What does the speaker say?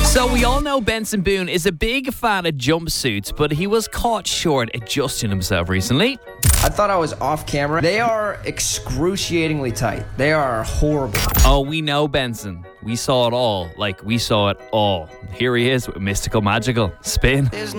So we all know Benson Boone is a big fan of jumpsuits, but he was caught short adjusting himself recently. I thought I was off camera. They are excruciatingly tight. They are horrible. Oh, we know Benson. We saw it all. We saw it all. Here he is with Mystical Magical. Spin.